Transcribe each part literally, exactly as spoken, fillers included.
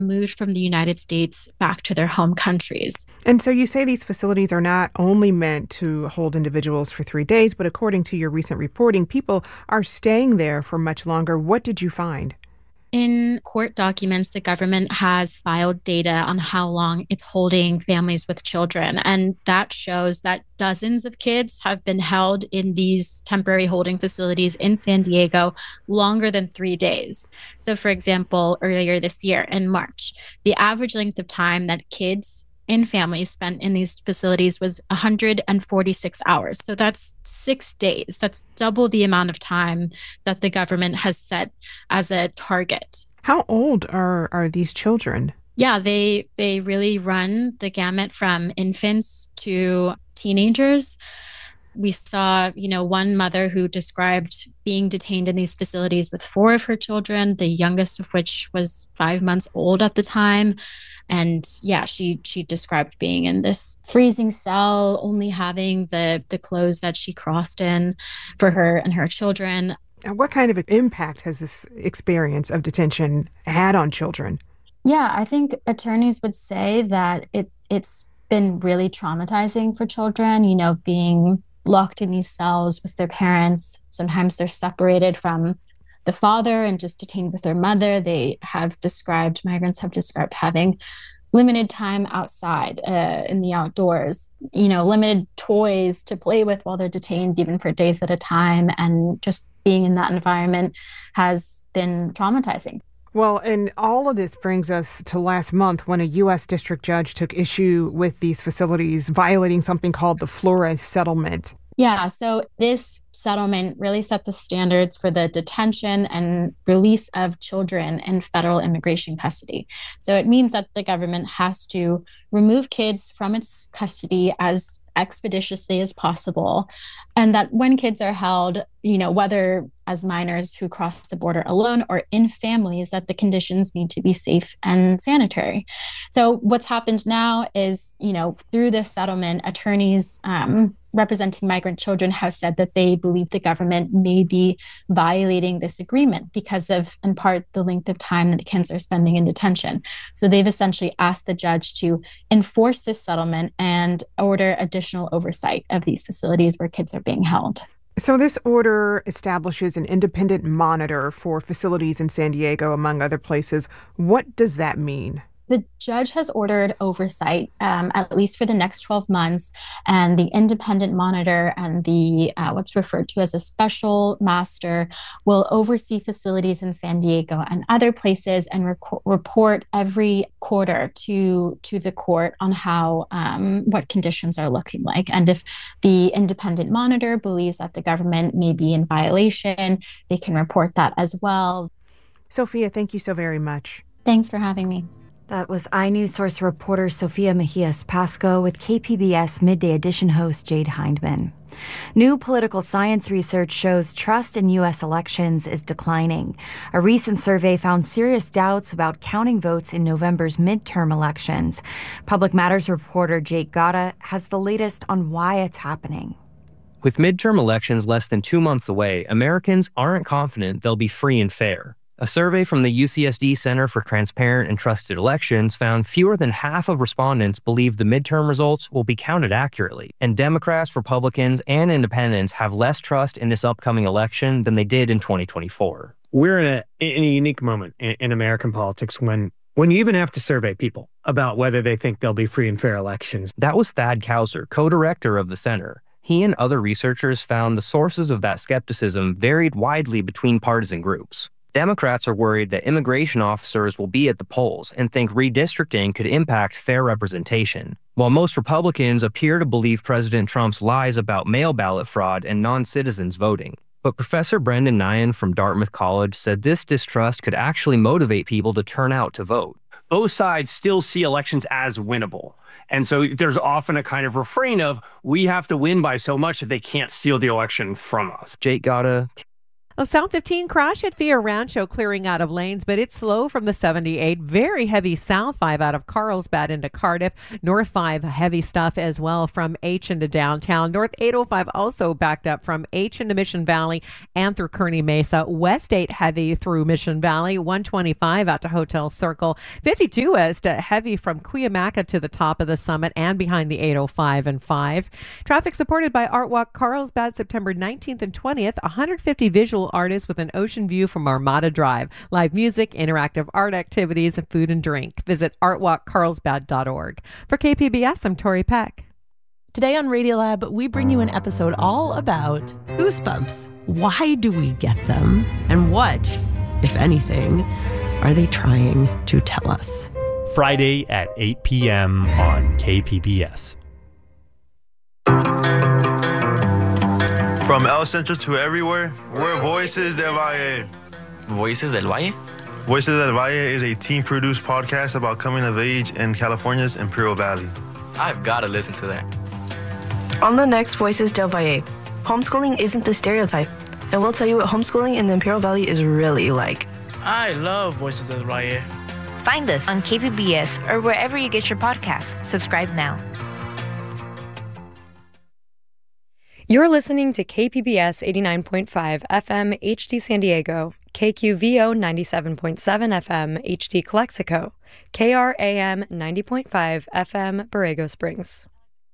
moved from the United States back to their home countries. And so you say these facilities are not only meant to hold individuals for three days, but according to your recent reporting, people are staying there for much longer. What did you find? In court documents, the government has filed data on how long it's holding families with children. And that shows that dozens of kids have been held in these temporary holding facilities in San Diego longer than three days. So, for example, earlier this year in March, the average length of time that kids in families spent in these facilities was one hundred forty-six hours. So that's six days. That's double the amount of time that the government has set as a target. How old are, are these children? Yeah, they they really run the gamut from infants to teenagers. We saw, you know, one mother who described being detained in these facilities with four of her children, the youngest of which was five months old at the time. And yeah, she she described being in this freezing cell, only having the the clothes that she crossed in for her and her children. And what kind of impact has this experience of detention had on children? Yeah, I think attorneys would say that it it's been really traumatizing for children, you know, being locked in these cells with their parents. Sometimes they're separated from the father and just detained with their mother. They have described, migrants have described having limited time outside uh, in the outdoors, you know, limited toys to play with while they're detained, even for days at a time. And just being in that environment has been traumatizing. Well, and all of this brings us to last month when a U S district judge took issue with these facilities violating something called the Flores Settlement. Yeah, so this settlement really set the standards for the detention and release of children in federal immigration custody. So it means that the government has to remove kids from its custody as expeditiously as possible. And that when kids are held, you know, whether as minors who cross the border alone or in families, that the conditions need to be safe and sanitary. So what's happened now is, you know, through this settlement, attorneys um, representing migrant children have said that they believe the government may be violating this agreement because of, in part, the length of time that kids are spending in detention. So they've essentially asked the judge to enforce this settlement and order additional oversight of these facilities where kids are being held. So this order establishes an independent monitor for facilities in San Diego, among other places. What does that mean? The judge has ordered oversight, um, at least for the next twelve months, and the independent monitor and the uh, what's referred to as a special master will oversee facilities in San Diego and other places and rec- report every quarter to to the court on how um, what conditions are looking like. And if the independent monitor believes that the government may be in violation, they can report that as well. Sophia, thank you so very much. Thanks for having me. That was iNewsSource reporter Sophia Mejias Pasco with K P B S Midday Edition host Jade Hindman. New political science research shows trust in U S elections is declining. A recent survey found serious doubts about counting votes in November's midterm elections. Public Matters reporter Jake Gata has the latest on why it's happening. With midterm elections less than two months away, Americans aren't confident they'll be free and fair. A survey from the U C S D Center for Transparent and Trusted Elections found fewer than half of respondents believe the midterm results will be counted accurately, and Democrats, Republicans, and independents have less trust in this upcoming election than they did in twenty twenty-four. We're in a, in a unique moment in, in American politics when when you even have to survey people about whether they think there'll be free and fair elections. That was Thad Kauser, co-director of the center. He and other researchers found the sources of that skepticism varied widely between partisan groups. Democrats are worried that immigration officers will be at the polls and think redistricting could impact fair representation, while most Republicans appear to believe President Trump's lies about mail ballot fraud and non-citizens voting. But Professor Brendan Nyhan from Dartmouth College said this distrust could actually motivate people to turn out to vote. Both sides still see elections as winnable. And so there's often a kind of refrain of, we have to win by so much that they can't steal the election from us. Jake Gata, A South fifteen crash at Villa Rancho clearing out of lanes, but it's slow from the seventy-eight. Very heavy South five out of Carlsbad into Cardiff. North five, heavy stuff as well from H into downtown. North eight oh five also backed up from H into Mission Valley and through Kearney Mesa. West eight heavy through Mission Valley. one twenty-five out to Hotel Circle. fifty-two West uh, heavy from Cuyamaca to the top of the summit and behind the eight oh five and five. Traffic supported by Art Walk Carlsbad September nineteenth and twentieth. one hundred fifty visual artists with an ocean view from Armada Drive. Live music, interactive art activities, and food and drink. Visit art walk carlsbad dot org. For K P B S, I'm Tori Peck. Today on Radiolab, we bring you an episode all about goosebumps. Why do we get them? And what, if anything, are they trying to tell us? Friday at eight p.m. on K P B S. From El Centro to everywhere, we're Voices del Valle. Voices del Valle? Voices del Valle is a team-produced podcast about coming of age in California's Imperial Valley. I've got to listen to that. On the next Voices del Valle, homeschooling isn't the stereotype, and we'll tell you what homeschooling in the Imperial Valley is really like. I love Voices del Valle. Find us on K P B S or wherever you get your podcasts. Subscribe now. You're listening to K P B S eighty-nine point five F M H D San Diego, K Q V O ninety-seven point seven F M H D Calexico, K R A M ninety point five F M Borrego Springs.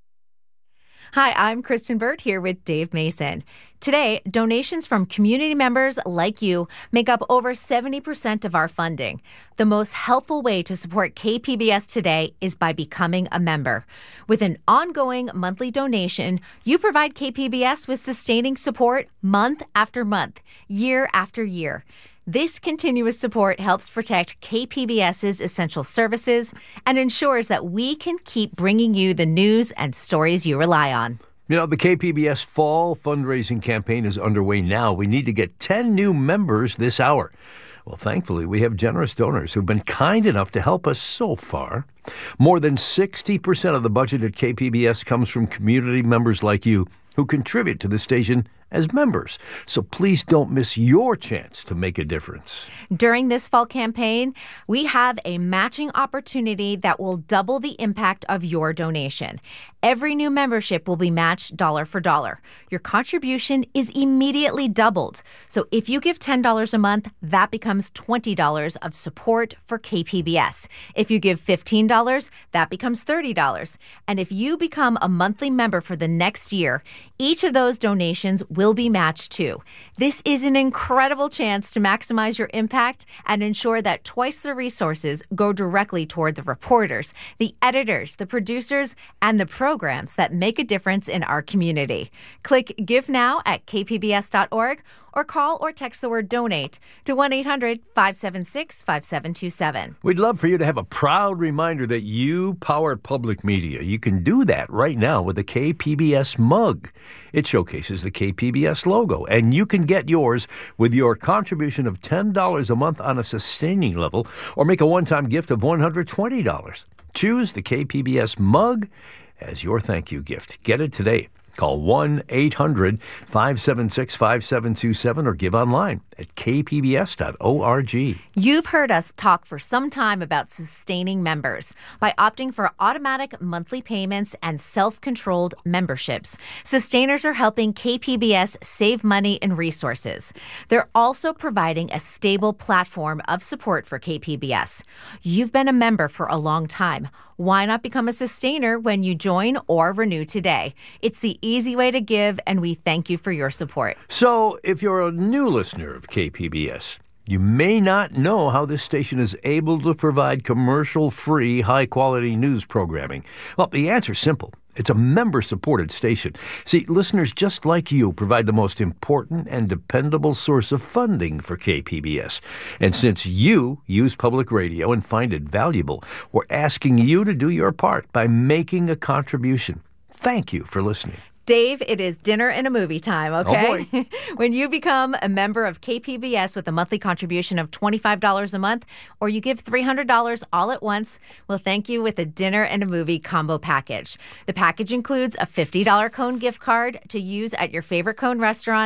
Hi, I'm Kristen Burt here with Dave Mason. Today, donations from community members like you make up over seventy percent of our funding. The most helpful way to support K P B S today is by becoming a member. With an ongoing monthly donation, you provide K P B S with sustaining support month after month, year after year. This continuous support helps protect K P B S's essential services and ensures that we can keep bringing you the news and stories you rely on. You know, the K P B S Fall fundraising campaign is underway now. We need to get ten new members this hour. Well, thankfully, we have generous donors who've been kind enough to help us so far. More than sixty percent of the budget at K P B S comes from community members like you who contribute to the station as members. So please don't miss your chance to make a difference. During this fall campaign, we have a matching opportunity that will double the impact of your donation. Every new membership will be matched dollar for dollar. Your contribution is immediately doubled. So if you give ten dollars a month, that becomes twenty dollars of support for K P B S. If you give fifteen dollars, that becomes thirty dollars. And if you become a monthly member for the next year, each of those donations will be matched too. This is an incredible chance to maximize your impact and ensure that twice the resources go directly toward the reporters, the editors, the producers, and the programs that make a difference in our community. Click Give Now at k p b s dot org or call or text the word donate to one eight hundred five seven six five seven two seven. We'd love for you to have a proud reminder that you powered public media. You can do that right now with a K P B S mug. It showcases the K P B S logo, and you can get yours with your contribution of ten dollars a month on a sustaining level or make a one-time gift of one hundred twenty dollars. Choose the K P B S mug as your thank you gift. Get it today. Call one eight hundred five seven six five seven two seven or give online at k p b s dot org. You've heard us talk for some time about sustaining members. By opting for automatic monthly payments and self-controlled memberships, sustainers are helping K P B S save money and resources. They're also providing a stable platform of support for K P B S. You've been a member for a long time. Why not become a sustainer when you join or renew today? It's the easy way to give, and we thank you for your support. So, if you're a new listener of K P B S, you may not know how this station is able to provide commercial-free, high-quality news programming. Well, the answer's simple. It's a member-supported station. See, listeners just like you provide the most important and dependable source of funding for K P B S. And since you use public radio and find it valuable, we're asking you to do your part by making a contribution. Thank you for listening. Dave, it is dinner and a movie time, okay? Oh boy. When you become a member of K P B S with a monthly contribution of twenty-five dollars a month, or you give three hundred dollars all at once, we'll thank you with a dinner and a movie combo package. The package includes a fifty dollars Cone gift card to use at your favorite Cone restaurant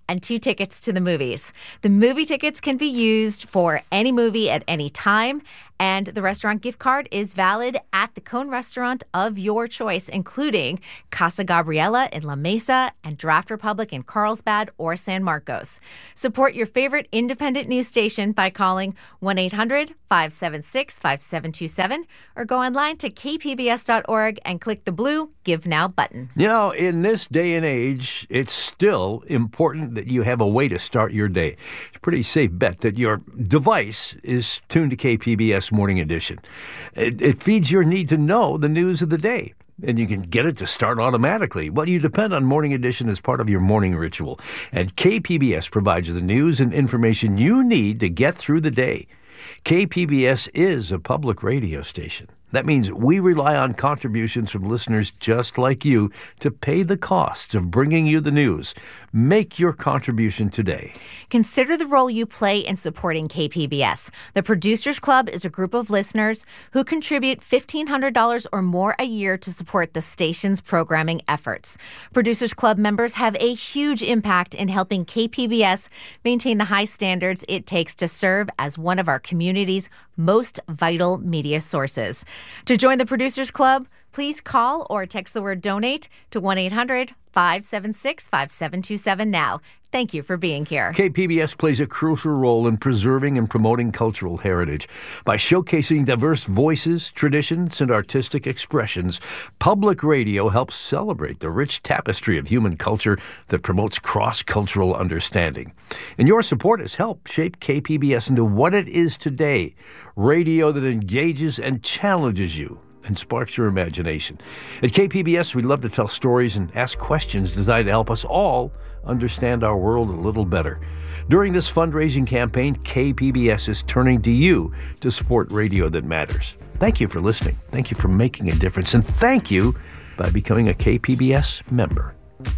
and two tickets to the movies. The movie tickets can be used for any movie at any time, and the restaurant gift card is valid at the Cone restaurant of your choice, including Casa Gabriela in La Mesa and Draft Republic in Carlsbad or San Marcos. Support your favorite independent news station by calling one eight hundred five seven six five seven two seven or go online to k p b s dot org and click the blue Give Now button. You know, in this day and age, it's still important that you have a way to start your day. It's a pretty safe bet that your device is tuned to K P B S Morning Edition. It, it feeds your need to know the news of the day, and you can get it to start automatically. Well, you depend on Morning Edition as part of your morning ritual, and K P B S provides you the news and information you need to get through the day. K P B S is a public radio station. That means we rely on contributions from listeners just like you to pay the costs of bringing you the news. Make your contribution today. Consider the role you play in supporting K P B S. The Producers Club is a group of listeners who contribute fifteen hundred dollars or more a year to support the station's programming efforts. Producers Club members have a huge impact in helping K P B S maintain the high standards it takes to serve as one of our community's most vital media sources. To join the Producers Club, please call or text the word donate to one eight hundred five seven six five seven two seven now. Thank you for being here. K P B S plays a crucial role in preserving and promoting cultural heritage. By showcasing diverse voices, traditions, and artistic expressions, public radio helps celebrate the rich tapestry of human culture that promotes cross-cultural understanding. And your support has helped shape K P B S into what it is today, radio that engages and challenges you and sparks your imagination. At K P B S, we love to tell stories and ask questions designed to help us all understand our world a little better. During this fundraising campaign, K P B S is turning to you to support radio that matters. Thank you for listening. Thank you for making a difference. And thank you by becoming a K P B S member.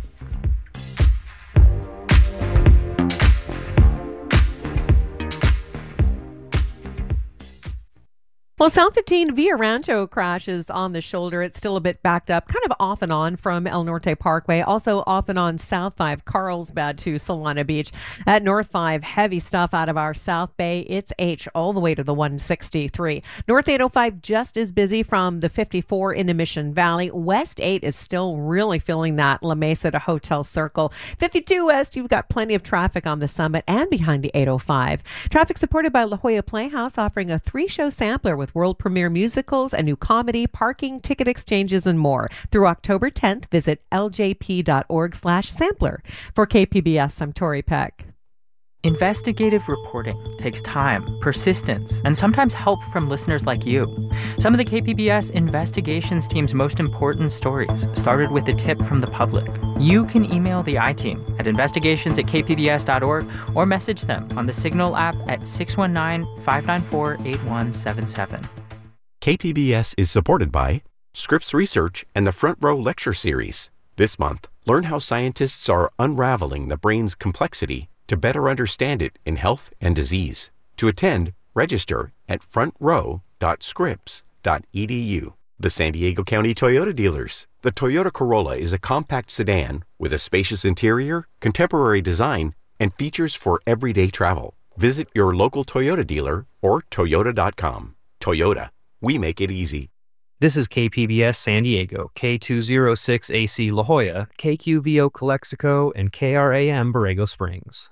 Well, South fifteen Via Rancho crashes on the shoulder. It's still a bit backed up, kind of off and on from El Norte Parkway. Also off and on South five Carlsbad to Solana Beach. At North five, heavy stuff out of our South Bay. It's H all the way to the one sixty-three. North eight oh five just as busy from the fifty-four into Mission Valley. West eight is still really feeling that La Mesa to Hotel Circle. fifty-two West, you've got plenty of traffic on the Summit and behind the eight oh five. Traffic supported by La Jolla Playhouse, offering a three-show sampler with world premiere musicals, a new comedy, parking, ticket exchanges, and more. Through October tenth, visit l j p dot org slash sampler. For K P B S, I'm Tori Peck. Investigative reporting takes time, persistence, and sometimes help from listeners like you. Some of the K P B S investigations team's most important stories started with a tip from the public. You can email the I-Team at investigations at k p b s dot org or message them on the Signal app at six one nine, five nine four, eight one seven seven. K P B S is supported by Scripps Research and the Front Row Lecture Series. This month, learn how scientists are unraveling the brain's complexity to better understand it in health and disease. To attend, register at front row dot scripps dot e d u. The San Diego County Toyota dealers. The Toyota Corolla is a compact sedan with a spacious interior, contemporary design, and features for everyday travel. Visit your local Toyota dealer or toyota dot com. Toyota, we make it easy. This is K P B S San Diego, K two oh six A C La Jolla, K Q V O Calexico, and K R A M Borrego Springs.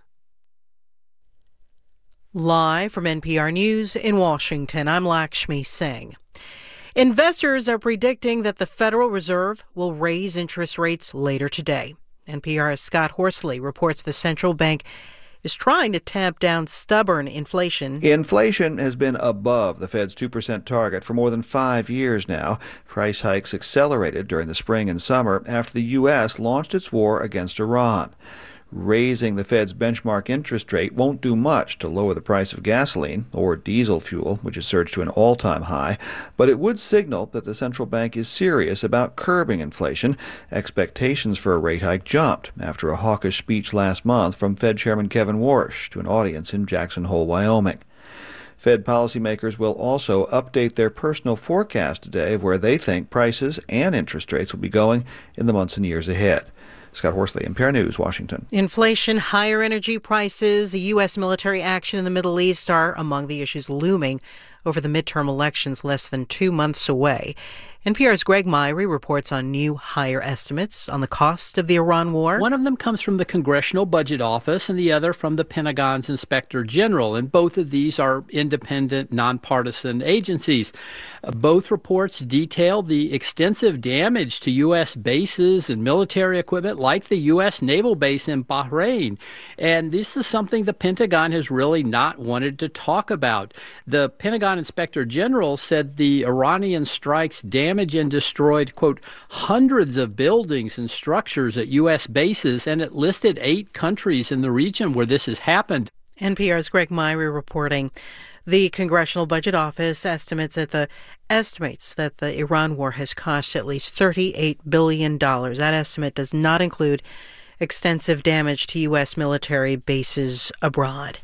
Live from N P R News in Washington, I'm Lakshmi Singh. Investors are predicting that the Federal Reserve will raise interest rates later today. N P R's Scott Horsley reports the central bank is trying to tamp down stubborn inflation. Inflation has been above the Fed's two percent target for more than five years now. Price hikes accelerated during the spring and summer after the U S launched its war against Iran. Raising the Fed's benchmark interest rate won't do much to lower the price of gasoline or diesel fuel, which has surged to an all-time high, but it would signal that the central bank is serious about curbing inflation. Expectations for a rate hike jumped after a hawkish speech last month from Fed Chairman Kevin Warsh to an audience in Jackson Hole, Wyoming. Fed policymakers will also update their personal forecast today of where they think prices and interest rates will be going in the months and years ahead. Scott Horsley, N P R News, Washington. Inflation, higher energy prices, U S military action in the Middle East are among the issues looming over the midterm elections less than two months away. N P R's Greg Myrie reports on new higher estimates on the cost of the Iran war. One of them comes from the Congressional Budget Office and the other from the Pentagon's Inspector General. And both of these are independent, nonpartisan agencies. Uh, both reports detail the extensive damage to U S bases and military equipment like the U S naval base in Bahrain. And this is something the Pentagon has really not wanted to talk about. The Pentagon Inspector General said the Iranian strikes damaged and destroyed, quote, hundreds of buildings and structures at U S bases, and it listed eight countries in the region where this has happened. N P R's Greg Myrie reporting. The Congressional Budget Office estimates that the estimates that the Iran war has cost at least thirty-eight billion dollars. That estimate does not include extensive damage to U S military bases abroad.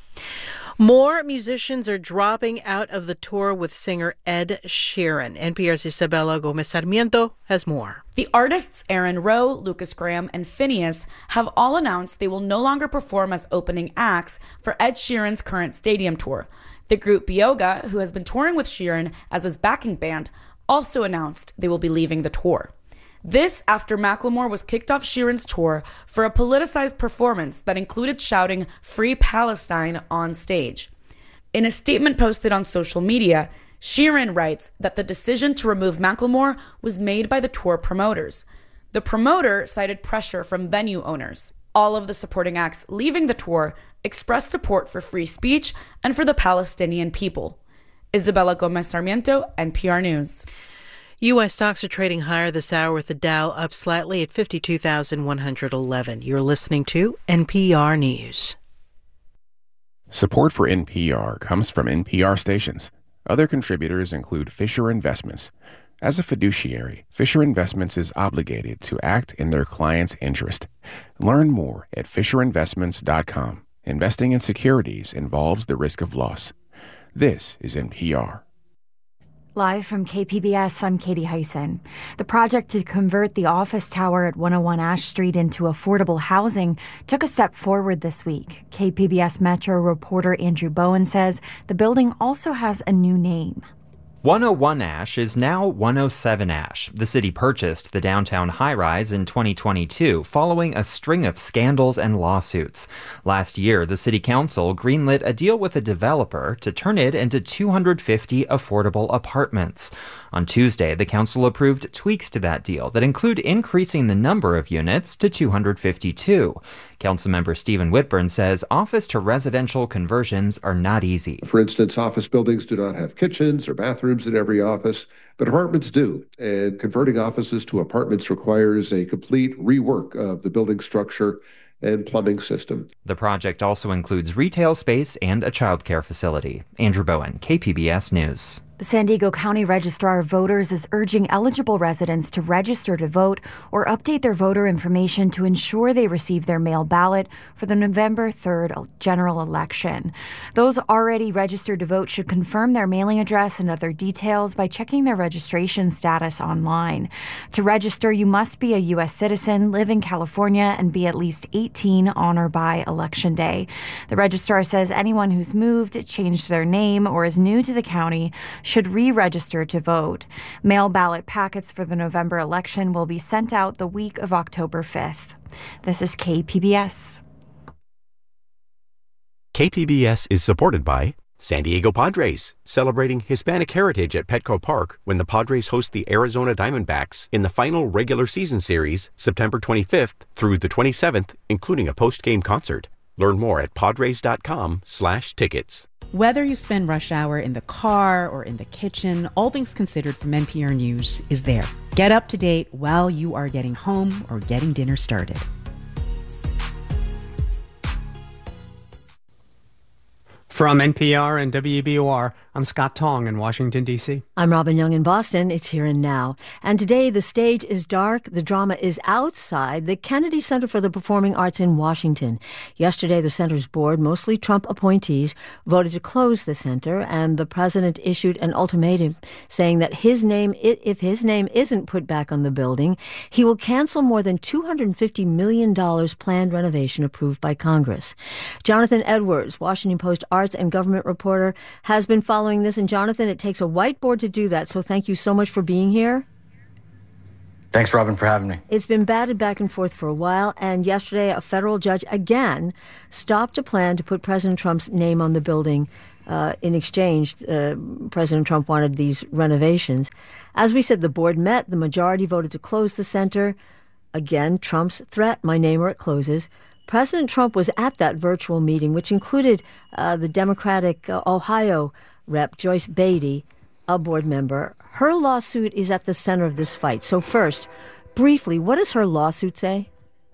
More musicians are dropping out of the tour with singer Ed Sheeran. N P R's Isabella Gomez Sarmiento has more. The artists Aaron Rowe, Lucas Graham, and Phineas have all announced they will no longer perform as opening acts for Ed Sheeran's current stadium tour. The group Bioga, who has been touring with Sheeran as his backing band, also announced they will be leaving the tour. This after Macklemore was kicked off Sheeran's tour for a politicized performance that included shouting "Free Palestine" on stage. In a statement posted on social media, Sheeran writes that the decision to remove Macklemore was made by the tour promoters. The promoter cited pressure from venue owners. All of the supporting acts leaving the tour expressed support for free speech and for the Palestinian people. Isabella Gomez Sarmiento, N P R News. U S stocks are trading higher this hour with the Dow up slightly at fifty-two thousand one hundred eleven. You're listening to N P R News. Support for N P R comes from N P R stations. Other contributors include Fisher Investments. As a fiduciary, Fisher Investments is obligated to act in their client's interest. Learn more at fisher investments dot com. Investing in securities involves the risk of loss. This is N P R. Live from K P B S, I'm Katie Hyson. The project to convert the office tower at one oh one Ash Street into affordable housing took a step forward this week. K P B S Metro reporter Andrew Bowen says the building also has a new name. one oh one Ash is now one oh seven Ash. The city purchased the downtown high-rise in twenty twenty-two following a string of scandals and lawsuits. Last year, the city council greenlit a deal with a developer to turn it into two hundred fifty affordable apartments. On Tuesday, the council approved tweaks to that deal that include increasing the number of units to two hundred fifty-two. Councilmember Stephen Whitburn says office-to-residential conversions are not easy. For instance, office buildings do not have kitchens or bathrooms in every office, but apartments do. And converting offices to apartments requires a complete rework of the building structure and plumbing system. The project also includes retail space and a childcare facility. Andrew Bowen, K P B S News. The San Diego County Registrar of Voters is urging eligible residents to register to vote or update their voter information to ensure they receive their mail ballot for the November third general election. Those already registered to vote should confirm their mailing address and other details by checking their registration status online. To register, you must be a U S citizen, live in California, and be at least eighteen on or by Election Day. The registrar says anyone who's moved, changed their name, or is new to the county should re-register to vote. Mail ballot packets for the November election will be sent out the week of October fifth. This is K P B S. K P B S is supported by San Diego Padres, celebrating Hispanic heritage at Petco Park when the Padres host the Arizona Diamondbacks in the final regular season series, September twenty-fifth through the twenty-seventh, including a post-game concert. Learn more at padres.com slash tickets. Whether you spend rush hour in the car or in the kitchen, All Things Considered from N P R News is there. Get up to date while you are getting home or getting dinner started. From N P R and W B O R, I'm I'm Scott Tong in Washington, D C I'm Robin Young in Boston. It's Here and Now. And today, the stage is dark. The drama is outside the Kennedy Center for the Performing Arts in Washington. Yesterday, the center's board, mostly Trump appointees, voted to close the center, and the president issued an ultimatum saying that his name, if his name isn't put back on the building, he will cancel more than two hundred fifty million dollars planned renovation approved by Congress. Jonathan Edwards, Washington Post arts and government reporter, has been following Following this. And Jonathan, it takes a whiteboard to do that. So thank you so much for being here. Thanks, Robin, for having me. It's been batted back and forth for a while. And yesterday, a federal judge again stopped a plan to put President Trump's name on the building. Uh, in exchange, uh, President Trump wanted these renovations. As we said, the board met. The majority voted to close the center. Again, Trump's threat, my name or it closes. President Trump was at that virtual meeting, which included uh, the Democratic uh, Ohio Rep Joyce Beatty, a board member. Her lawsuit is at the center of this fight. So first, briefly, what does her lawsuit say?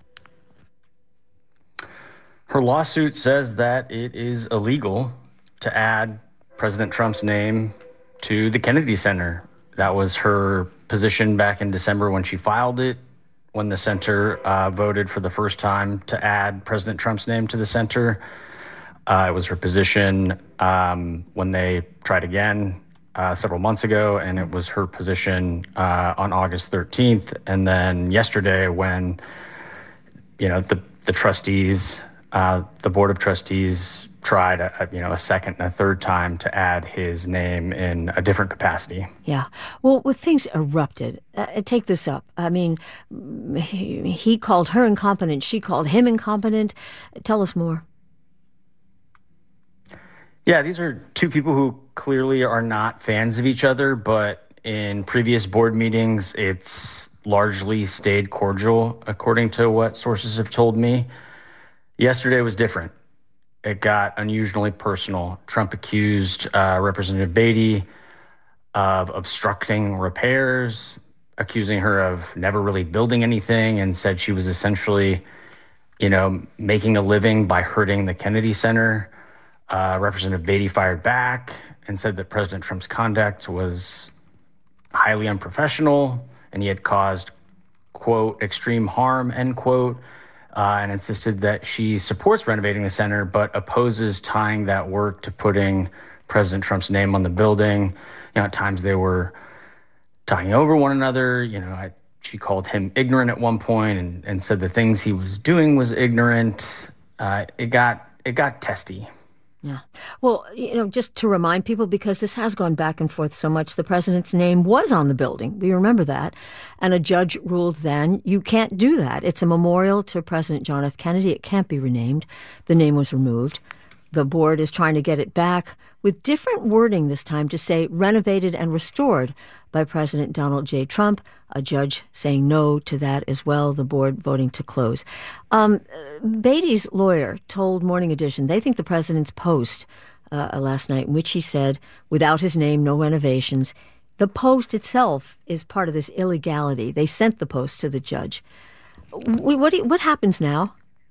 Her lawsuit says that it is illegal to add President Trump's name to the Kennedy Center. That was her position back in December when she filed it, when the center uh, voted for the first time to add President Trump's name to the center. Uh, it was her position um, when they tried again uh, several months ago, and it was her position uh, on August thirteenth. And then yesterday when, you know, the, the trustees, uh, the Board of Trustees tried, a, you know, a second and a third time to add his name in a different capacity. Yeah. Well, when things erupted, uh, take this up. I mean, he, he called her incompetent. She called him incompetent. Tell us more. Yeah, these are two people who clearly are not fans of each other, but in previous board meetings, it's largely stayed cordial, according to what sources have told me. Yesterday was different. It got unusually personal. Trump accused uh, Representative Beatty of obstructing repairs, accusing her of never really building anything, and said she was essentially, you know, making a living by hurting the Kennedy Center. Uh, Representative Beatty fired back and said that President Trump's conduct was highly unprofessional and he had caused, quote, extreme harm, end quote, uh, and insisted that she supports renovating the center but opposes tying that work to putting President Trump's name on the building. You know, at times they were talking over one another. You know, I, she called him ignorant at one point and, and said the things he was doing was ignorant. Uh, it got it got testy. Yeah. Well, you know, just to remind people, because this has gone back and forth so much, the president's name was on the building. We remember that. And a judge ruled then, you can't do that. It's a memorial to President John F. Kennedy. It can't be renamed. The name was removed. The board is trying to get it back with different wording this time to say renovated and restored by President Donald J. Trump, a judge saying no to that as well, the board voting to close. Um, Beatty's lawyer told Morning Edition they think the president's post uh, last night, in which he said, without his name, no renovations, the post itself is part of this illegality. They sent the post to the judge. What, what, do you, what happens now?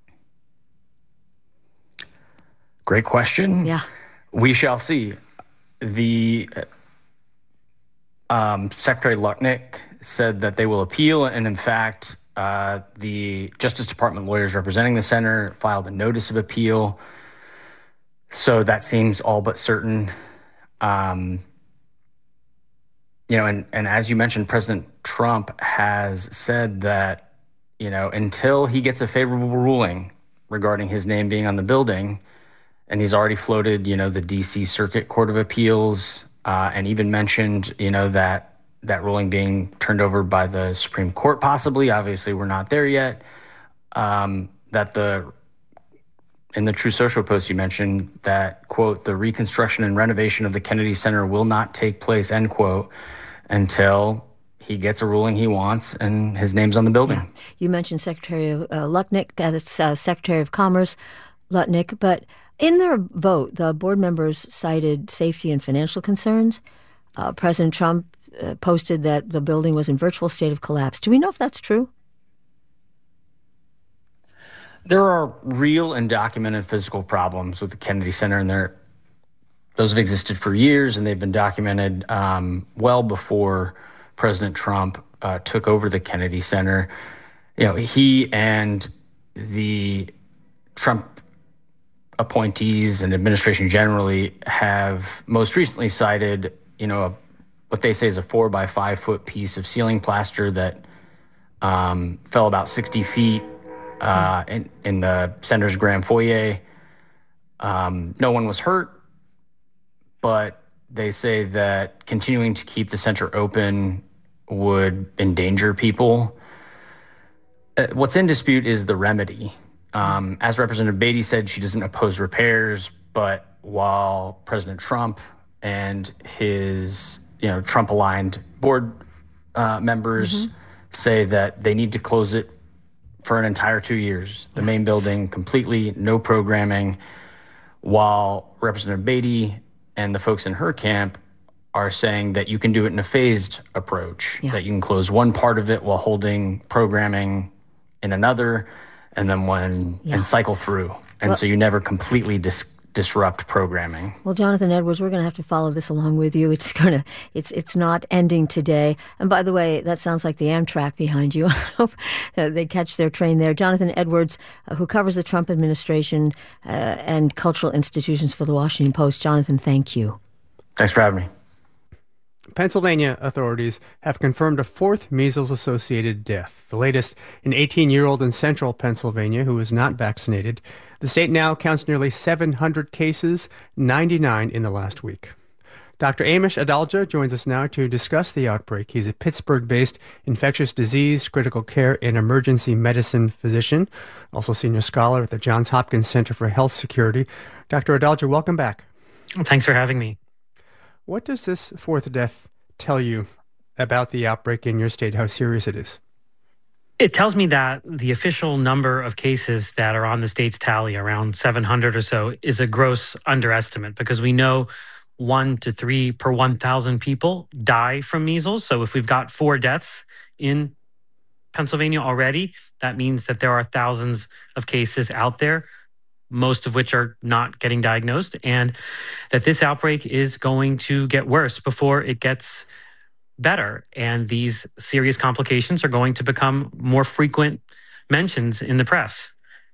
Great question. Yeah. We shall see. The um, Secretary Lutnick said that they will appeal, and in fact, uh, the Justice Department lawyers representing the center filed a notice of appeal. So that seems all but certain. Um, you know, and, and as you mentioned, President Trump has said that, you know, until he gets a favorable ruling regarding his name being on the building, and he's already floated, you know, the D C Circuit Court of Appeals, uh, and even mentioned, you know, that that ruling being turned over by the Supreme Court, possibly. Obviously, we're not there yet. Um, that the in the True Social post you mentioned that, quote, the reconstruction and renovation of the Kennedy Center will not take place, end quote, until he gets a ruling he wants and his name's on the building. Yeah. You mentioned Secretary uh, Lutnick, that's uh, Secretary of Commerce Lutnick, but in their vote, the board members cited safety and financial concerns. Uh, President Trump uh, posted that the building was in virtual state of collapse. Do we know if that's true? There are real and documented physical problems with the Kennedy Center, and they're those have existed for years, and they've been documented um, well before President Trump uh, took over the Kennedy Center. You know, he and the Trump appointees and administration generally have most recently cited, you know, a, what they say is a four by five foot piece of ceiling plaster that um, fell about sixty feet uh, in, in the center's grand foyer. Um, no one was hurt, but they say that continuing to keep the center open would endanger people. Uh, what's in dispute is the remedy. Um, as Representative Beatty said, she doesn't oppose repairs, but while President Trump and his, you know, Trump-aligned board uh, members mm-hmm. say that they need to close it for an entire two years, the main building completely, no programming, while Representative Beatty and the folks in her camp are saying that you can do it in a phased approach, yeah. that you can close one part of it while holding programming in another, and then one yeah. and cycle through. And well, so you never completely dis- disrupt programming. Well, Jonathan Edwards, we're going to have to follow this along with you. It's going to, it's it's not ending today. And by the way, that sounds like the Amtrak behind you. I hope they catch their train there. Jonathan Edwards, uh, who covers the Trump administration uh, and cultural institutions for the Washington Post. Jonathan, thank you. Thanks for having me. Pennsylvania authorities have confirmed a fourth measles-associated death, the latest an eighteen-year-old in central Pennsylvania who was not vaccinated. The state now counts nearly seven hundred cases, ninety-nine in the last week. Doctor Amish Adalja joins us now to discuss the outbreak. He's a Pittsburgh-based infectious disease, critical care, and emergency medicine physician, also senior scholar at the Johns Hopkins Center for Health Security. Doctor Adalja, welcome back. Thanks for having me. What does this fourth death tell you about the outbreak in your state, how serious it is? It tells me that the official number of cases that are on the state's tally, around seven hundred or so, is a gross underestimate, because we know one to three per one thousand people die from measles. So if we've got four deaths in Pennsylvania already, that means that there are thousands of cases out there, most of which are not getting diagnosed, and that this outbreak is going to get worse before it gets better. And these serious complications are going to become more frequent mentions in the press.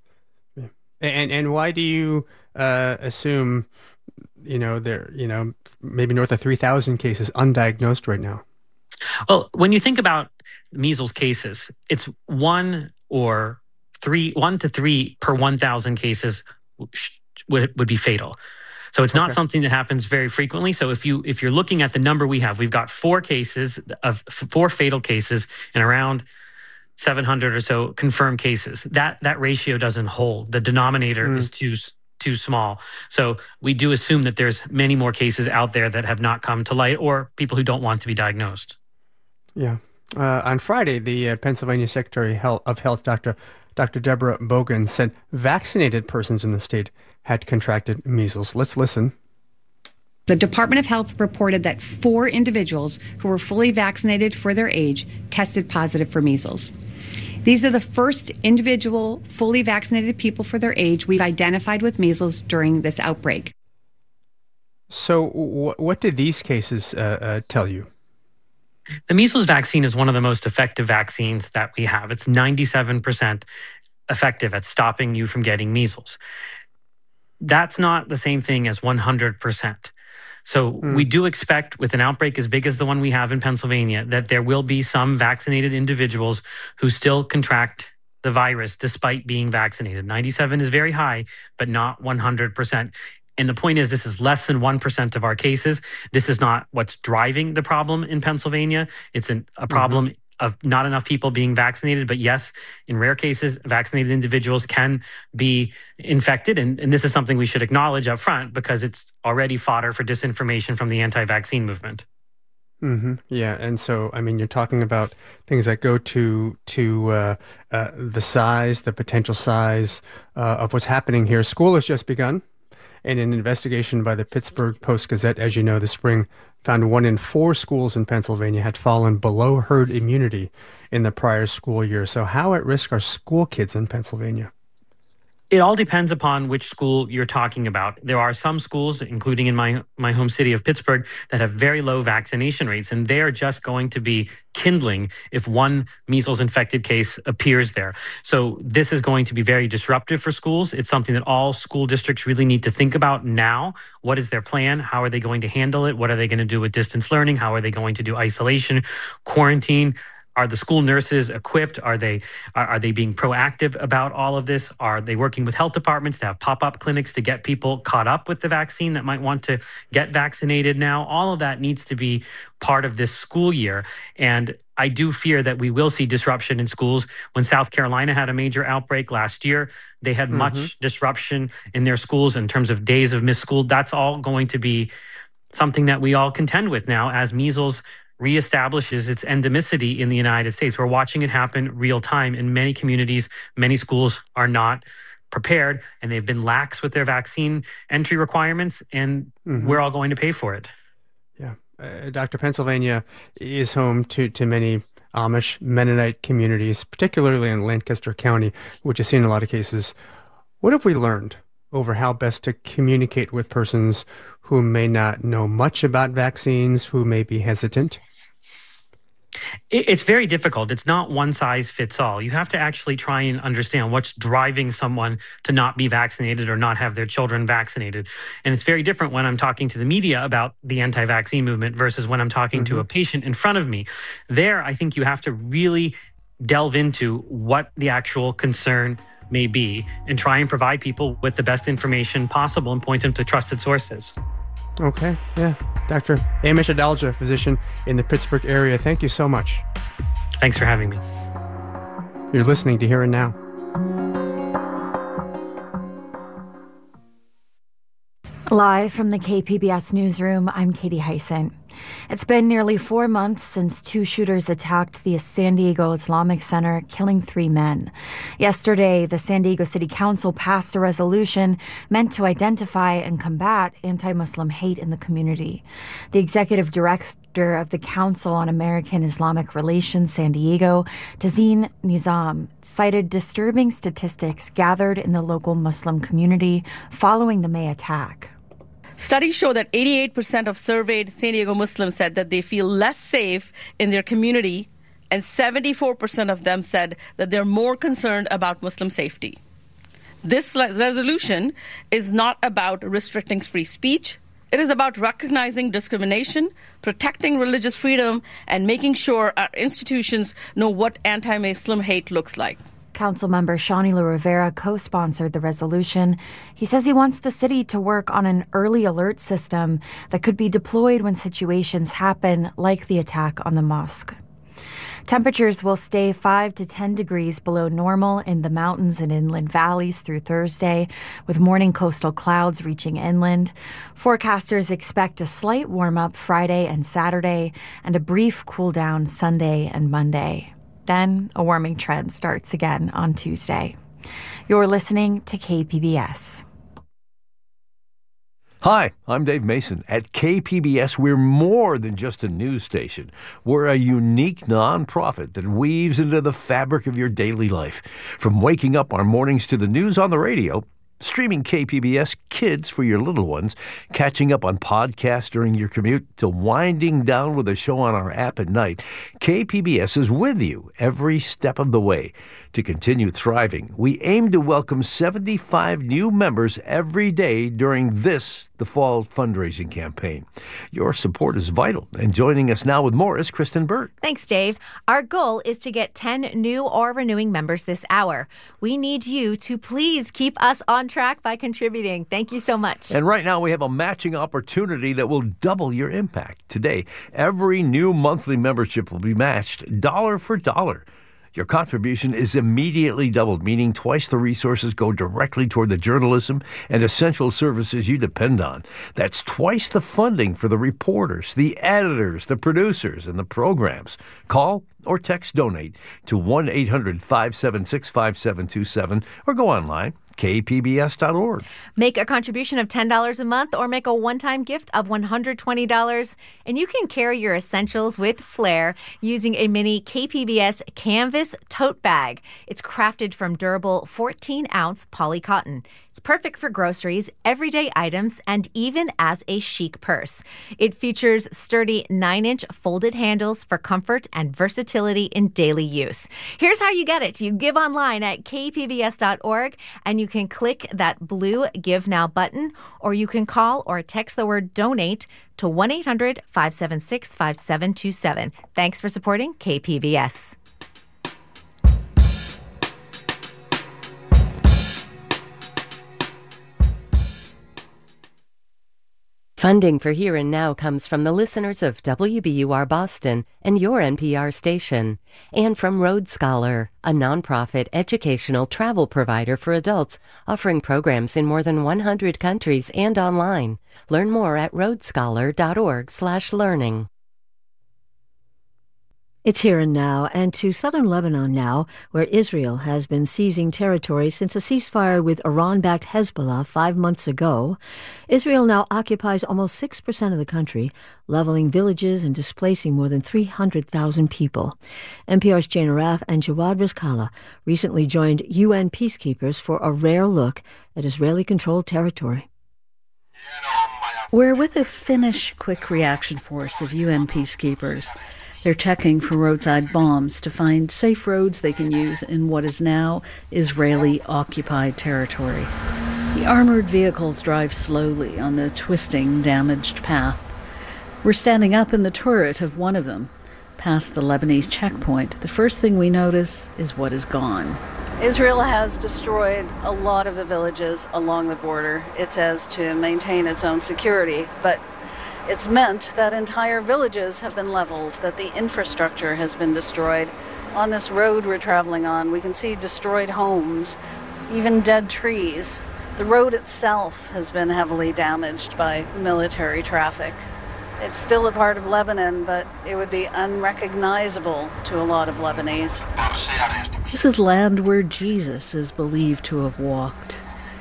And and why do you uh, assume, you know, there, you know, maybe north of three thousand cases undiagnosed right now? Well, when you think about measles cases, it's one or Three, one to three per one thousand cases would would be fatal. So it's not okay. something that happens very frequently. So if you if you're looking at the number we have, we've got four cases of four fatal cases and around seven hundred or so confirmed cases. That that ratio doesn't hold. The denominator mm. is too too small. So we do assume that there's many more cases out there that have not come to light, or people who don't want to be diagnosed. Yeah. Uh, on Friday, the uh, Pennsylvania Secretary of Health, Doctor Doctor Deborah Bogan, said vaccinated persons in the state had contracted measles. Let's listen. The Department of Health reported that four individuals who were fully vaccinated for their age tested positive for measles. These are the first individual fully vaccinated people for their age we've identified with measles during this outbreak. So w- what did these cases uh, uh, tell you? The measles vaccine is one of the most effective vaccines that we have. It's ninety-seven percent effective at stopping you from getting measles. That's not the same thing as one hundred percent. So mm. we do expect, with an outbreak as big as the one we have in Pennsylvania, that there will be some vaccinated individuals who still contract the virus despite being vaccinated. ninety-seven is very high, but not one hundred percent. And the point is, this is less than one percent of our cases. This is not what's driving the problem in Pennsylvania. It's an, a problem mm-hmm. of not enough people being vaccinated. But yes, in rare cases, vaccinated individuals can be infected. And, and this is something we should acknowledge up front, because it's already fodder for disinformation from the anti-vaccine movement. Mm-hmm. Yeah, and so, I mean, you're talking about things that go to to uh, uh, the size, the potential size uh, of what's happening here. School has just begun. And an investigation by the Pittsburgh Post-Gazette, as you know, this spring, found one in four schools in Pennsylvania had fallen below herd immunity in the prior school year. So how at risk are school kids in Pennsylvania? It all depends upon which school you're talking about. There are some schools, including in my, my home city of Pittsburgh, that have very low vaccination rates, and they are just going to be kindling if one measles-infected case appears there. So this is going to be very disruptive for schools. It's something that all school districts really need to think about now. What is their plan? How are they going to handle it? What are they going to do with distance learning? How are they going to do isolation, quarantine? Are the school nurses equipped? Are they are, are they being proactive about all of this? Are they working with health departments to have pop-up clinics to get people caught up with the vaccine that might want to get vaccinated now? All of that needs to be part of this school year. And I do fear that we will see disruption in schools. When South Carolina had a major outbreak last year, they had mm-hmm. much disruption in their schools in terms of days of missed school. That's all going to be something that we all contend with now as measles reestablishes its endemicity in the United States. We're watching it happen real time in many communities. Many schools are not prepared, and they've been lax with their vaccine entry requirements, and mm-hmm. we're all going to pay for it. Yeah. Uh, Doctor Pennsylvania is home to, to many Amish Mennonite communities, particularly in Lancaster County, which has seen a lot of cases. What have we learned over how best to communicate with persons who may not know much about vaccines, who may be hesitant? It's very difficult. It's not one size fits all. You have to actually try and understand what's driving someone to not be vaccinated or not have their children vaccinated. And it's very different when I'm talking to the media about the anti-vaccine movement versus when I'm talking mm-hmm. to a patient in front of me. There, I think you have to really delve into what the actual concern may be and try and provide people with the best information possible and point them to trusted sources. Okay, yeah. Doctor Amish Adalja, physician in the Pittsburgh area, thank you so much. Thanks for having me. You're listening to Here and Now. Live from the K P B S newsroom, I'm Katie Hyson. It's been nearly four months since two shooters attacked the San Diego Islamic Center, killing three men. Yesterday, the San Diego City Council passed a resolution meant to identify and combat anti-Muslim hate in the community. The executive director of the Council on American Islamic Relations San Diego, Tazeen Nizam, cited disturbing statistics gathered in the local Muslim community following the May attack. Studies show that eighty-eight percent of surveyed San Diego Muslims said that they feel less safe in their community, and seventy-four percent of them said that they're more concerned about Muslim safety. This resolution is not about restricting free speech. It is about recognizing discrimination, protecting religious freedom, and making sure our institutions know what anti-Muslim hate looks like. Councilmember Shawnee Rivera co-sponsored the resolution. He says he wants the city to work on an early alert system that could be deployed when situations happen, like the attack on the mosque. Temperatures will stay five to ten degrees below normal in the mountains and inland valleys through Thursday, with morning coastal clouds reaching inland. Forecasters expect a slight warm-up Friday and Saturday and a brief cool-down Sunday and Monday. Then a warming trend starts again on Tuesday. You're listening to K P B S. Hi, I'm Dave Mason. At K P B S, we're more than just a news station. We're a unique nonprofit that weaves into the fabric of your daily life. From waking up our mornings to the news on the radio, streaming K P B S Kids for your little ones, catching up on podcasts during your commute, to winding down with a show on our app at night, K P B S is with you every step of the way. To continue thriving, we aim to welcome seventy-five new members every day during this, the fall fundraising campaign. Your support is vital, and joining us now with more is Kristen Burt. Thanks, Dave. Our goal is to get ten new or renewing members this hour. We need you to please keep us on track by contributing. Thank you so much. And right now we have a matching opportunity that will double your impact. Today, every new monthly membership will be matched dollar for dollar. Your contribution is immediately doubled, meaning twice the resources go directly toward the journalism and essential services you depend on. That's twice the funding for the reporters, the editors, the producers, and the programs. Call or text donate to one eight hundred five seven six five seven two seven or go online, k p b s dot org. Make a contribution of ten dollars a month or make a one-time gift of one hundred twenty dollars, and you can carry your essentials with flair using a mini K P B S canvas tote bag. It's crafted from durable fourteen-ounce poly cotton. It's perfect for groceries, everyday items, and even as a chic purse. It features sturdy nine-inch folded handles for comfort and versatility in daily use. Here's how you get it. You give online at k p b s dot org, and you can click that blue Give Now button, or you can call or text the word donate to one eight hundred five seven six five seven two seven. Thanks for supporting K P B S. Funding for Here and Now comes from the listeners of W B U R Boston and your N P R station, and from Road Scholar, a nonprofit educational travel provider for adults offering programs in more than one hundred countries and online. Learn more at road scholar dot org slash learning. It's Here and Now, and to southern Lebanon now, where Israel has been seizing territory since a ceasefire with Iran-backed Hezbollah five months ago. Israel now occupies almost six percent of the country, leveling villages and displacing more than three hundred thousand people. N P R's Jane Araf and Jawad Rizkallah recently joined U N peacekeepers for a rare look at Israeli-controlled territory. We're with a Finnish quick reaction force of U N peacekeepers. They're checking for roadside bombs to find safe roads they can use in what is now Israeli-occupied territory. The armored vehicles drive slowly on the twisting, damaged path. We're standing up in the turret of one of them. Past the Lebanese checkpoint, the first thing we notice is what is gone. Israel has destroyed a lot of the villages along the border. It says to maintain its own security, but it's meant that entire villages have been leveled, that the infrastructure has been destroyed. On this road we're traveling on, we can see destroyed homes, even dead trees. The road itself has been heavily damaged by military traffic. It's still a part of Lebanon, but it would be unrecognizable to a lot of Lebanese. This is land where Jesus is believed to have walked.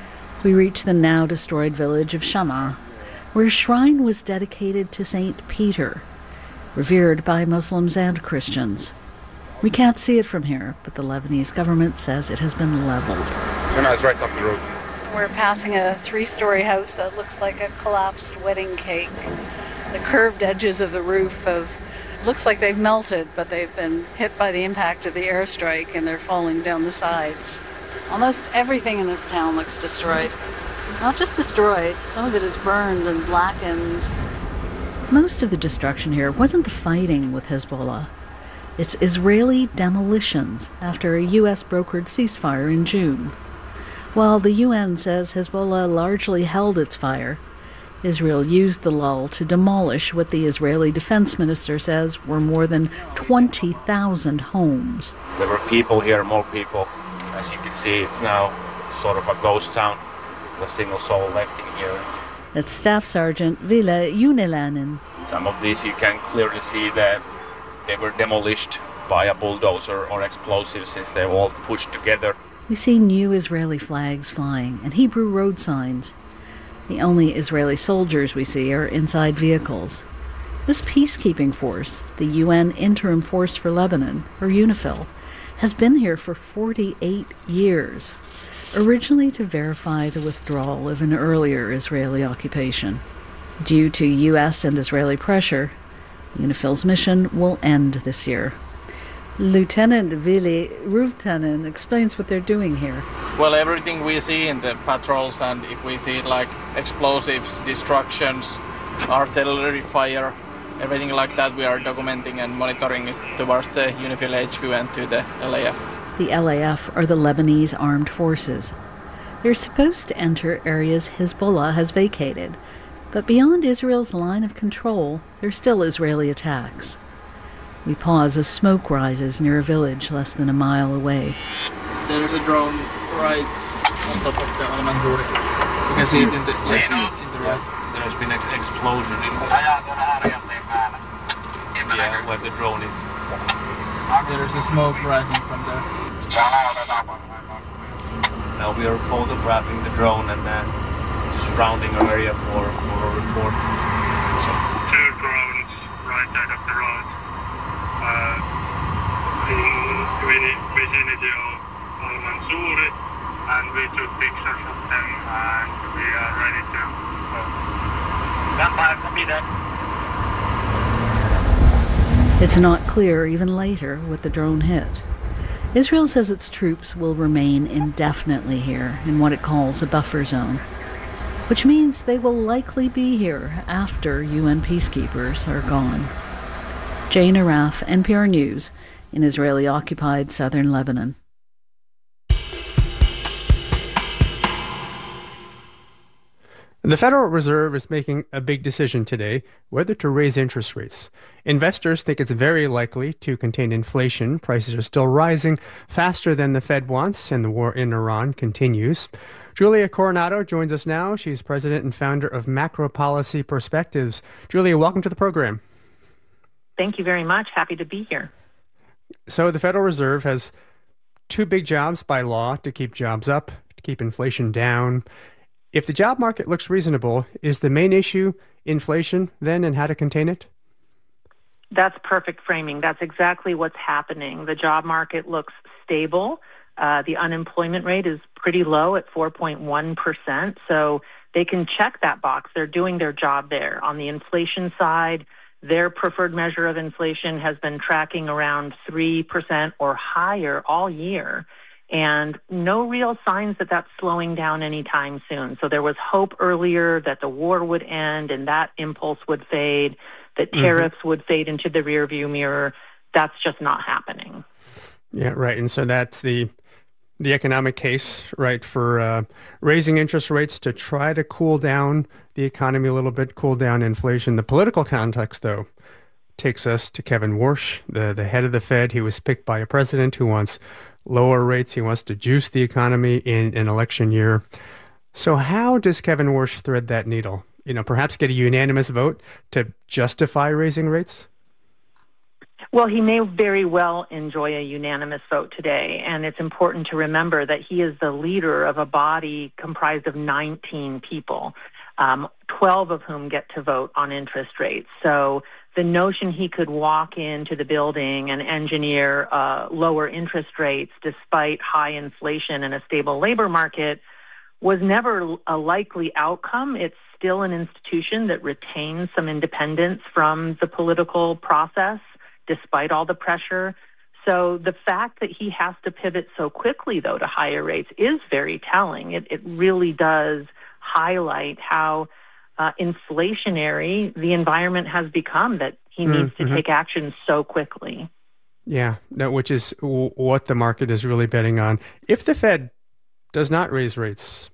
We reach the now destroyed village of Shammah, where a shrine was dedicated to Saint Peter, revered by Muslims and Christians. We can't see it from here, but the Lebanese government says it has been leveled. Shammah is right up the road. We're passing a three-story house that looks like a collapsed wedding cake. The curved edges of the roof have looks like they've melted, but they've been hit by the impact of the airstrike and they're falling down the sides. Almost everything in this town looks destroyed. Not just destroyed, some of it is burned and blackened. Most of the destruction here wasn't the fighting with Hezbollah. It's Israeli demolitions after a U S brokered ceasefire in June. While the U N says Hezbollah largely held its fire, Israel used the lull to demolish what the Israeli defense minister says were more than twenty thousand homes. There were people here, more people. As you can see, it's now sort of a ghost town. A single soul left in here. That's Staff Sergeant Ville Unilainen. Some of these you can clearly see that they were demolished by a bulldozer or explosives since they're all pushed together. We see new Israeli flags flying and Hebrew road signs. The only Israeli soldiers we see are inside vehicles. This peacekeeping force, the U N Interim Force for Lebanon, or UNIFIL, has been here for forty-eight years. Originally to verify the withdrawal of an earlier Israeli occupation. Due to U S and Israeli pressure, UNIFIL's mission will end this year. Lieutenant Vili Ruvtanen explains what they're doing here. Well, everything we see in the patrols, and if we see like explosives, destructions, artillery fire, everything like that, we are documenting and monitoring it towards the UNIFIL H Q and to the L A F. The L A F are the Lebanese armed forces. They're supposed to enter areas Hezbollah has vacated, but beyond Israel's line of control, there are still Israeli attacks. We pause as smoke rises near a village less than a mile away. There's a drone right on top of the Al Manzouri. You can see it in the, yes, in, in the right. There has been an ex- explosion in the, yeah, where the drone is. There is a smoke rising from there. Now we are photographing the drone and then surrounding our area for, for a report. Two drones right side of the road uh, in the vicinity of Al-Mansouri, and we took pictures of them and we are ready to go. Stand by, copy that. It's not clear even later what the drone hit. Israel says its troops will remain indefinitely here in what it calls a buffer zone, which means they will likely be here after U N peacekeepers are gone. Jane Araf, N P R News, in Israeli-occupied southern Lebanon. The Federal Reserve is making a big decision today whether to raise interest rates. Investors think it's very likely to contain inflation. Prices are still rising faster than the Fed wants, and the war in Iran continues. Julia Coronado joins us now. She's president and founder of Macro Policy Perspectives. Julia, welcome to the program. Thank you very much. Happy to be here. So the Federal Reserve has two big jobs by law: to keep jobs up, to keep inflation down. If the job market looks reasonable, is the main issue inflation then, and how to contain it? That's perfect framing. That's exactly what's happening. The job market looks stable. Uh, the unemployment rate is pretty low at four point one percent. So they can check that box. They're doing their job there. On the inflation side, their preferred measure of inflation has been tracking around three percent or higher all year. And no real signs that that's slowing down anytime soon. So there was hope earlier that the war would end and that impulse would fade, that tariffs mm-hmm. would fade into the rearview mirror. That's just not happening. Yeah, right. And so that's the the economic case, right, for uh, raising interest rates to try to cool down the economy a little bit, cool down inflation. The political context, though, takes us to Kevin Warsh, the, the head of the Fed. He was picked by a president who wants lower rates. He wants to juice the economy in an election year. So how does Kevin Warsh thread that needle? You know, perhaps get a unanimous vote to justify raising rates? Well, he may very well enjoy a unanimous vote today. And it's important to remember that he is the leader of a body comprised of nineteen people, um, twelve of whom get to vote on interest rates. So the notion he could walk into the building and engineer uh, lower interest rates despite high inflation and a stable labor market was never a likely outcome. It's still an institution that retains some independence from the political process despite all the pressure. So the fact that he has to pivot so quickly, though, to higher rates is very telling. It, it really does highlight how Uh, inflationary the environment has become, that he needs mm-hmm. to take action so quickly. Yeah, no, which is w- what the market is really betting on. If the Fed does not raise rates,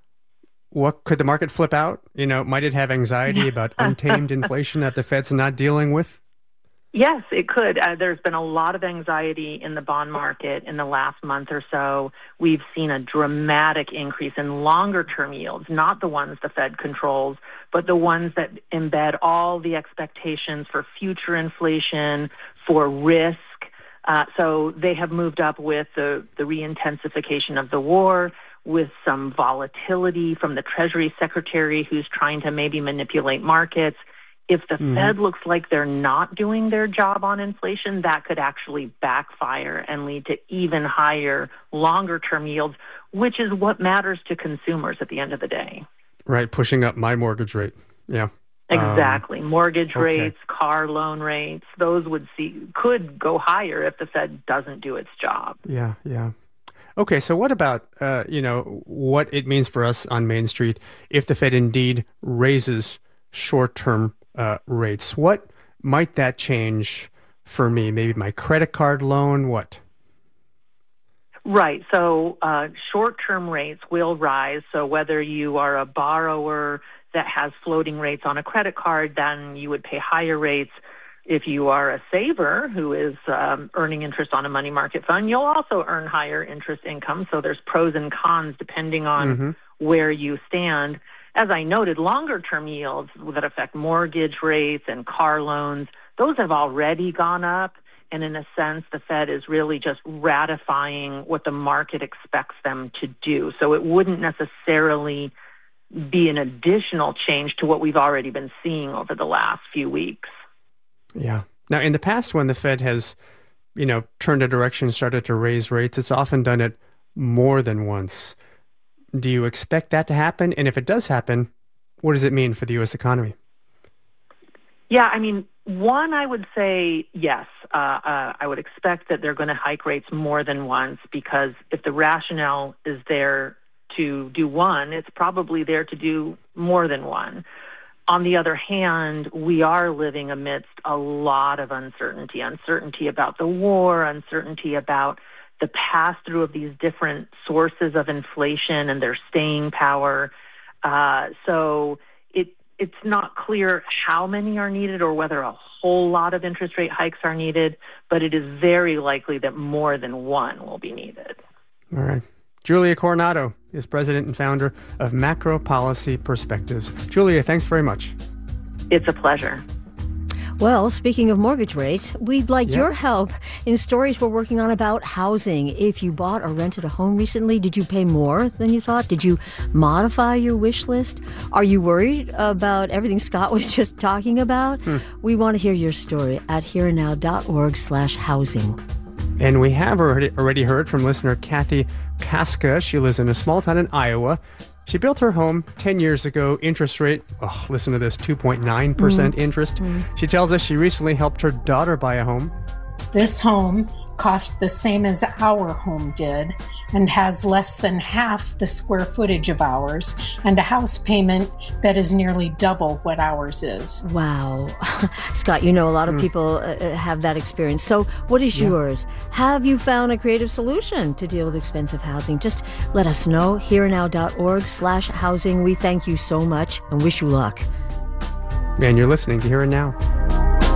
what could the market flip out? You know, might it have anxiety about untamed inflation that the Fed's not dealing with? Yes, it could. Uh, there's been a lot of anxiety in the bond market in the last month or so. We've seen a dramatic increase in longer-term yields, not the ones the Fed controls, but the ones that embed all the expectations for future inflation, for risk. Uh, so they have moved up with the, the re-intensification of the war, with some volatility from the Treasury Secretary who's trying to maybe manipulate markets. If the mm-hmm. Fed looks like they're not doing their job on inflation, that could actually backfire and lead to even higher, longer-term yields, which is what matters to consumers at the end of the day. Right, pushing up my mortgage rate. Yeah. Exactly. Um, mortgage okay. rates, car loan rates, those would see could go higher if the Fed doesn't do its job. Yeah, yeah. Okay, so what about, uh, you know, what it means for us on Main Street if the Fed indeed raises short-term Uh, rates? What might that change for me? Maybe my credit card loan? What? Right. So uh, short-term rates will rise. So whether you are a borrower that has floating rates on a credit card, then you would pay higher rates. If you are a saver who is um, earning interest on a money market fund, you'll also earn higher interest income. So there's pros and cons depending on mm-hmm. where you stand. As I noted, longer-term yields that affect mortgage rates and car loans, those have already gone up. And in a sense, the Fed is really just ratifying what the market expects them to do. So it wouldn't necessarily be an additional change to what we've already been seeing over the last few weeks. Yeah. Now, in the past, when the Fed has, you know, turned a direction, started to raise rates, it's often done it more than once. Do you expect that to happen? And if it does happen, what does it mean for the U S economy? Yeah, I mean, one, I would say yes. Uh, uh, I would expect that they're going to hike rates more than once, because if the rationale is there to do one, it's probably there to do more than one. On the other hand, we are living amidst a lot of uncertainty, uncertainty about the war, uncertainty about the pass-through of these different sources of inflation and their staying power. Uh, so it it's not clear how many are needed or whether a whole lot of interest rate hikes are needed, but it is very likely that more than one will be needed. All right. Julia Coronado is president and founder of Macro Policy Perspectives. Julia, thanks very much. It's a pleasure. Well, speaking of mortgage rates, we'd like Yeah. your help in stories we're working on about housing. If you bought or rented a home recently, did you pay more than you thought? Did you modify your wish list? Are you worried about everything Scott was just talking about? Hmm. We want to hear your story at herenow.org slash housing. And we have already, already heard from listener Kathy Kaska. She lives in a small town in Iowa. She built her home ten years ago. Interest rate, oh, listen to this, two point nine percent Mm. interest. Mm. She tells us she recently helped her daughter buy a home. This home cost the same as our home did and has less than half the square footage of ours and a house payment that is nearly double what ours is. Wow. Scott, you know a lot of Mm. people uh, have that experience. So what is Yeah. yours? Have you found a creative solution to deal with expensive housing? Just let us know. herenow.org slash housing. We thank you so much and wish you luck. And you're listening to Here and Now.